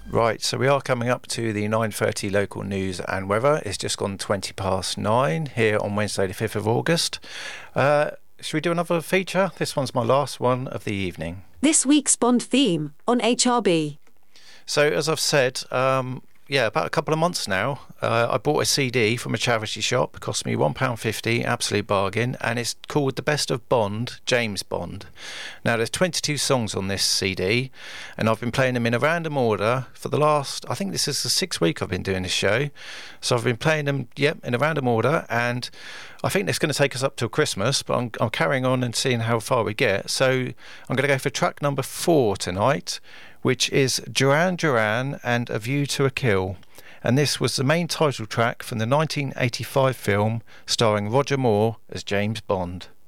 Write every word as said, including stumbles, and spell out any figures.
Right, so we are coming up to the nine thirty local news and weather. It's just gone twenty past nine here on Wednesday the fifth of August. Uh, should we do another feature? This one's my last one of the evening. This week's Bond theme on H R B. So as I've said, um, yeah, about a couple of months now, uh, I bought a C D from a charity shop. It cost me one pound fifty, absolute bargain, and it's called The Best of Bond, James Bond. Now, there's twenty-two songs on this C D, and I've been playing them in a random order for the last, I think this is the sixth week I've been doing this show. So I've been playing them, yep, in a random order, and I think it's going to take us up till Christmas, but I'm, I'm carrying on and seeing how far we get. So I'm going to go for track number four tonight, which is Duran Duran and A View to a Kill. And this was the main title track from the nineteen eighty-five film starring Roger Moore as James Bond.